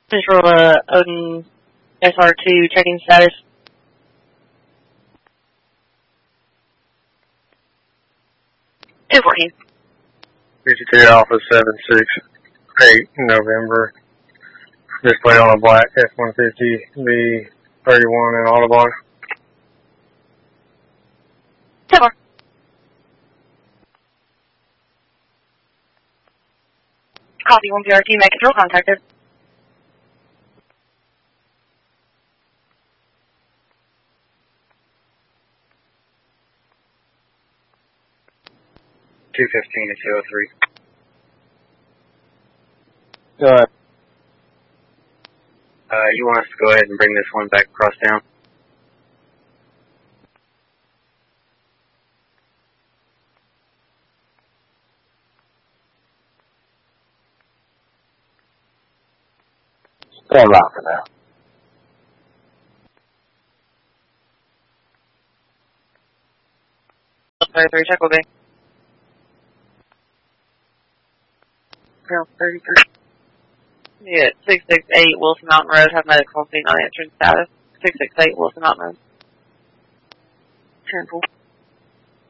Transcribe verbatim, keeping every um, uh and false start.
Central uh, Odin S R two checking status. two fourteen. fifty-two Alpha seven six eight November. Display on a black F one fifty B thirty-one in Audubon. ten four. Copy one P R T, make control contacted. two fifteen to two oh three. Go ahead. Uh, you want us to go ahead and bring this one back across town? Stand by for now. thirty-three, check will be. Ground thirty-three. Yeah, six six eight Wilson Mountain Road, have medical scene on entrance status. six six eight Wilson Mountain Road. ten four.